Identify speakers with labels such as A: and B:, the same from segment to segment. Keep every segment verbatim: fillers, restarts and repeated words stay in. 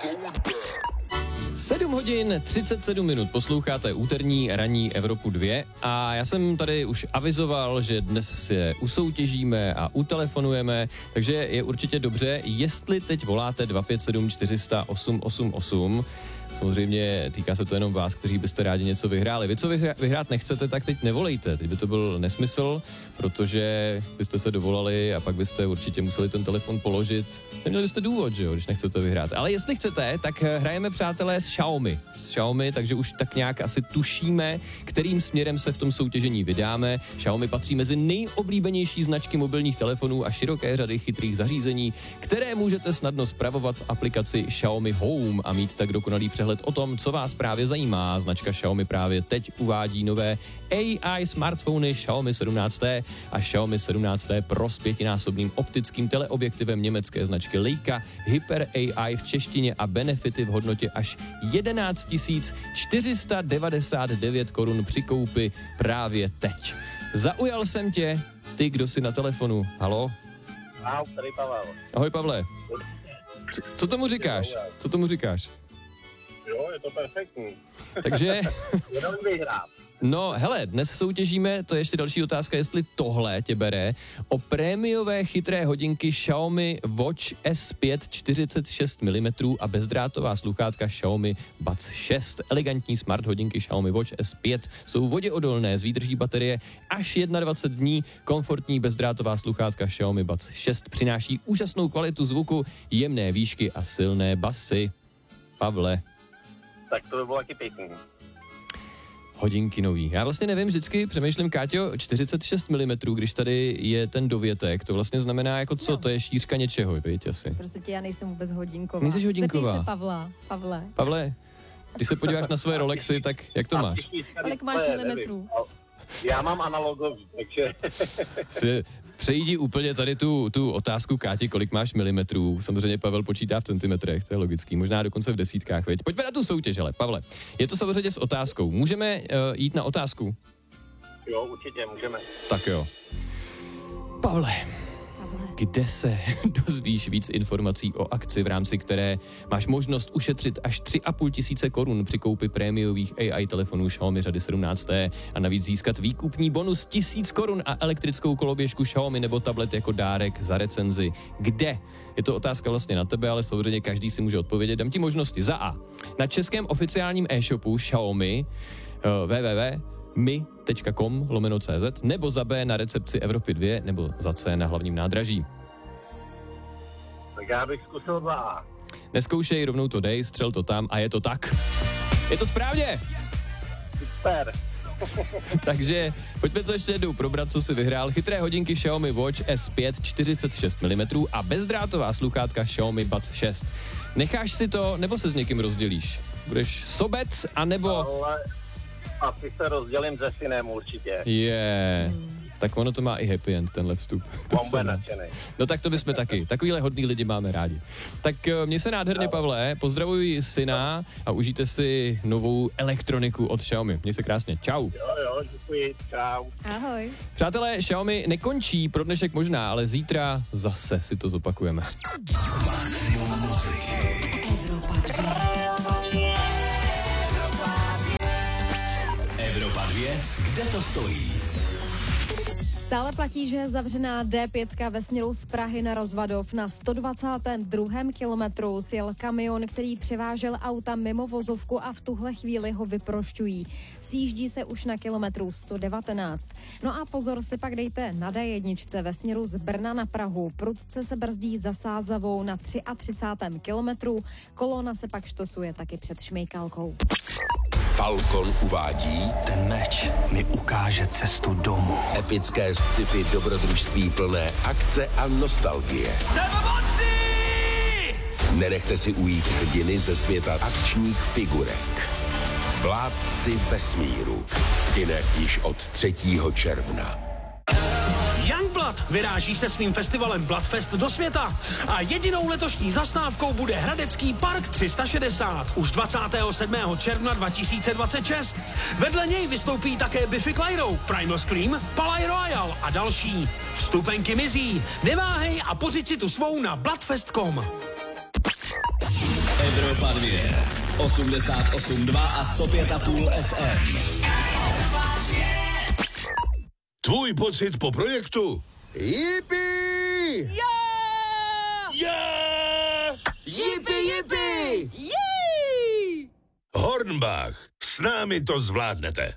A: sedm hodin třicet sedm minut, posloucháte úterní ranní Evropu dva a já jsem tady už avizoval, že dnes si je usoutěžíme a utelefonujeme, takže je určitě dobře, jestli teď voláte dva pět sedm čtyři sta osm osm osm. Samozřejmě týká se to jenom vás, kteří byste rádi něco vyhráli. Vy, co vyhrát, vyhrát nechcete, tak teď nevolejte. Teď by to byl nesmysl, protože byste se dovolali a pak byste určitě museli ten telefon položit. Neměli byste důvod, že jo, když nechcete vyhrát. Ale jestli chcete, tak hrajeme, přátelé, s Xiaomi. S Xiaomi, takže už tak nějak asi tušíme, kterým směrem se v tom soutěžení vydáme. Xiaomi patří mezi nejoblíbenější značky mobilních telefonů a široké řady chytrých zařízení, které můžete snadno spravovat v aplikaci Xiaomi Home a mít tak dokonalý přehled o tom, co vás právě zajímá. Značka Xiaomi právě teď uvádí nové A I smartfony Xiaomi sedmnáct T a Xiaomi sedmnáct T Pro s pětinásobným optickým teleobjektivem německé značky Leica, Hyper A I v češtině a benefity v hodnotě až jedenáct tisíc čtyři sta devadesát devět korun při koupi právě teď. Zaujal jsem tě, ty, kdo jsi na telefonu. Halo?
B: Ahoj, tady Pavel.
A: Ahoj, Pavle. Co, co tomu říkáš? Co tomu říkáš?
B: Jo, je to perfektní.
A: Takže...
B: Jenom vyhrát.
A: No, hele, dnes soutěžíme, to je ještě další otázka, jestli tohle tě bere, o prémiové chytré hodinky Xiaomi Watch S pět čtyřicet šest milimetrů a bezdrátová sluchátka Xiaomi Buds šest. Elegantní smart hodinky Xiaomi Watch S pět jsou voděodolné, s výdrží baterie až dvacet jedna dní. Komfortní bezdrátová sluchátka Xiaomi Buds šest přináší úžasnou kvalitu zvuku, jemné výšky a silné basy. Pavle.
B: Tak to by bylo taky pěkný.
A: Hodinky nový. Já vlastně nevím, vždycky přemýšlím, Káťo, čtyřicet šest milimetrů, když tady je ten dovětek, to vlastně znamená jako co, no. To je šířka něčeho, víte asi.
C: Prostě tě, já nejsem vůbec hodinková.
A: Nejsi hodinková.
C: Zeptej se Pavla. Pavle.
A: Pavle, když se podíváš na své Rolexy, tak jak to máš?
C: Kolik máš milimetrů?
B: Já mám analogový, takže...
A: Si přejdi úplně tady tu, tu otázku, Káti, kolik máš milimetrů. Samozřejmě Pavel počítá v centimetrech, to je logický, možná dokonce v desítkách, veď. Pojďme na tu soutěž, ale Pavle, je to samozřejmě s otázkou. Můžeme uh, jít na otázku?
B: Jo, určitě, můžeme.
A: Tak jo. Pavle, kde se dozvíš víc informací o akci, v rámci které máš možnost ušetřit až tři a půl tisíce korun při koupi prémiových A I telefonů Xiaomi řady sedmnáct T a navíc získat výkupní bonus tisíc korun a elektrickou koloběžku Xiaomi nebo tablet jako dárek za recenzi. Kde? Je to otázka vlastně na tebe, ale samozřejmě každý si může odpovědět. Dám ti možnosti. Za A. Na českém oficiálním e-shopu Xiaomi uh, www mi tečka com lomeno cz nebo za B na recepci Evropy dva nebo za C na hlavním nádraží.
B: Tak já bych zkusil za A.
A: Neskoušej, rovnou to dej, střel to tam a je to tak. Je to správně!
B: Super.
A: Takže pojďme to ještě jednou probrat, co si vyhrál. Chytré hodinky Xiaomi Watch S pět čtyřicet šest milimetrů a bezdrátová sluchátka Xiaomi Buds šest. Necháš si to, nebo se s někým rozdělíš? Budeš sobec, anebo...
B: Ale asi se rozdělím se synem určitě.
A: Je, yeah. Tak ono to má i happy end, tenhle vstup.
B: Bombe nadšenej.
A: No tak to bychom taky. Takovýhle hodný lidi máme rádi. Tak měj se nádherně, Pavle, pozdravuj syna a užijte si novou elektroniku od Xiaomi. Měj se krásně. Čau.
B: Jo, jo, děkuji. Čau.
C: Ahoj.
A: Přátelé, Xiaomi nekončí pro dnešek možná, ale zítra zase si to zopakujeme.
D: Maximum muziky. Evropa dva, kde to stojí?
C: Stále platí, že je zavřená D pět ve směru z Prahy na Rozvadov. Na sto dvacátém druhém kilometru sjel kamion, který převážel auta mimo vozovku a v tuhle chvíli ho vyprošťují. Sjíždí se už na kilometru sto devatenáct. No a pozor si pak dejte na D jedna ve směru z Brna na Prahu. Prudce se brzdí za Sázavou na třiatřicátém kilometru. Kolona se pak štosuje taky před Šmejkalkou.
D: Falcon uvádí:
E: Ten meč mi ukáže cestu domů.
D: Epické sci-fi dobrodružství plné akce a nostalgie.
E: Jsem mocný!
D: Nenechte si ujít hrdiny ze světa akčních figurek. Vládci vesmíru. V kinech již od třetího června.
E: Youngblood vyráží se svým festivalem Bloodfest do světa a jedinou letošní zastávkou bude Hradecký park tři sta šedesát už dvacátého sedmého června dva tisíce dvacet šest. Vedle něj vystoupí také Biffy Clyro, Primal Scream, Palais Royal a další. Vstupenky mizí. Neváhej a pořiď si tu svou na bloodfest tečka com.
F: Evropa dvě, osmdesát osm dva a sto pět a půl F M.
D: Tvůj pocit po projektu?
G: Yippie!
D: Yeah! Yeah!
G: Yippie, yippie!
C: Jej!
D: Hornbach, s námi to zvládnete.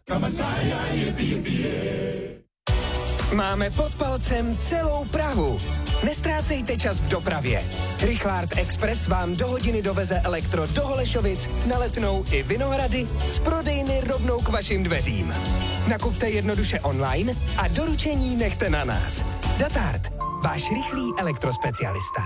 H: Máme pod palcem celou Prahu. Nestrácejte čas v dopravě. Richard Express vám do hodiny doveze elektro do Holešovic, na Letnou i Vinohrady z prodejny rovnou k vašim dveřím. Nakupte jednoduše online a doručení nechte na nás. Datard, váš rychlý elektrospecialista.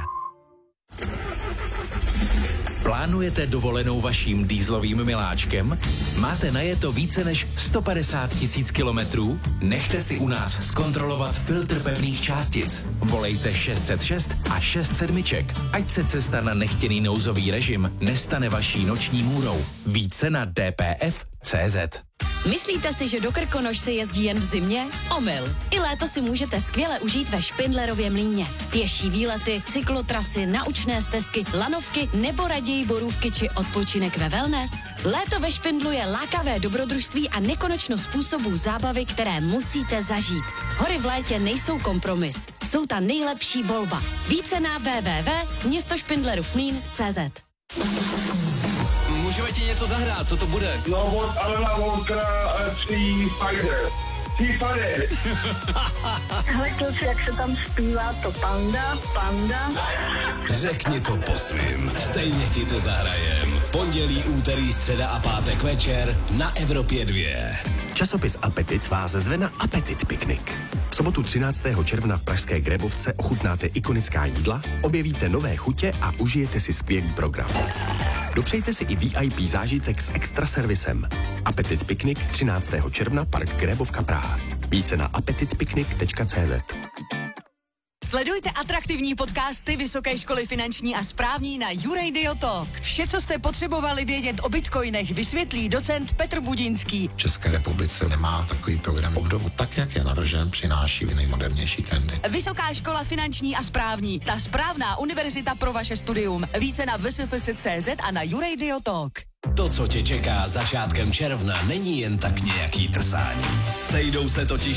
I: Plánujete dovolenou vaším dýzlovým miláčkem? Máte najeto více než sto padesát tisíc kilometrů? Nechte si u nás zkontrolovat filtr pevných částic. Volejte šest set šest a šest sedmiček, ať se cesta na nechtěný nouzový režim nestane vaší noční můrou. Více na d p f tečka c z.
J: Myslíte si, že do Krkonoš se jezdí jen v zimě? Omyl. I léto si můžete skvěle užít ve Špindlerově mlýně. Pěší výlety, cyklotrasy, naučné stezky, lanovky nebo raději borůvky či odpočinek ve wellness? Léto ve Špindlu je lákavé dobrodružství a nekonečno způsobů zábavy, které musíte zažít. Hory v létě nejsou kompromis. Jsou ta nejlepší volba. Více na w w w tečka městošpindlerův mlýn tečka c z.
A: Můžeme ti něco zahrát, co to bude?
B: No od Alena Walkera Three Fighter. Three Fighter.
K: Hele kluci, jak se tam zpívá to panda, panda.
F: Řekni to po svým, stejně ti to zahrajem. Pondělí, úterý, středa a pátek večer na Evropě dvě.
L: Časopis Apetit vás zve na Apetit piknik. V sobotu třináctého června v pražské Grébovce ochutnáte ikonická jídla, objevíte nové chutě a užijete si skvělý program. Dopřejte si i V I P zážitek s extra servisem. Apetit piknik třináctého června, Park Grébovka Praha. Více na apetitpiknik tečka c z.
M: Sledujte atraktivní podcasty Vysoké školy finanční a správní na YouRadio Talk. Vše, co jste potřebovali vědět o bitcoinech, vysvětlí docent Petr Budinský.
N: V České republice nemá takový program obdobu. Tak, jak je navržen, přináší nejmodernější trendy.
M: Vysoká škola finanční a správní. Ta správná univerzita pro vaše studium. Více na v s f s tečka c z a na YouRadio Talk.
F: To, co tě čeká začátkem června, není jen tak nějaký trsání. Sejdou se totiž